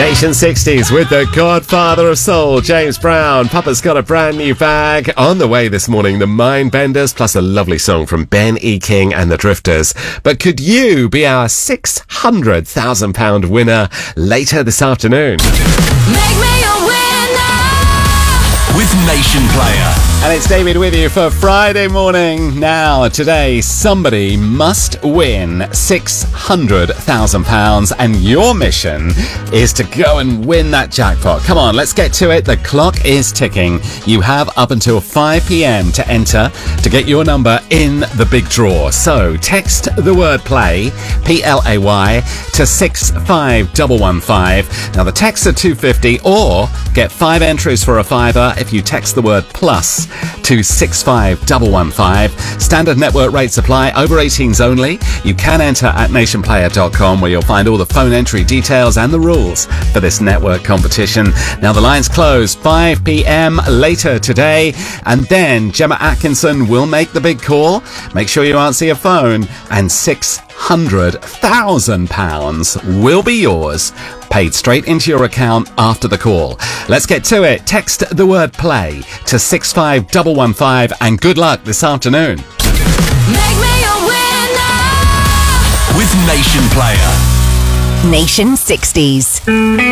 Nation 60s with the godfather of soul, James Brown. Papa's got a brand new bag. On the way this morning, the Mindbenders, plus a lovely song from Ben E. King and the Drifters. But could you be our £600,000 winner later this afternoon? Make me a winner with Nation Player. And it's David with you for Friday morning. Now, today, somebody must win £600,000, and your mission is to go and win that jackpot. Come on, let's get to it. The clock is ticking. You have up until 5 p.m. to enter to get your number in the big draw. So, text the word play, P-L-A-Y, to 65115. Now, the texts are $2.50, or get 5 entries for a £5 if you text the word plus to 65115. Standard network rates apply. Over 18s only. You can enter at nationplayer.com, where you'll find all the phone entry details and the rules for this network competition. Now, the lines close 5 p.m. later today, and then Gemma Atkinson will make the big call. Make sure you answer your phone, and £600,000 will be yours, paid straight into your account after the call. Let's get to it. Text the word play to 65115, and good luck this afternoon. Make me a winner With Nation Player. Nation 60s.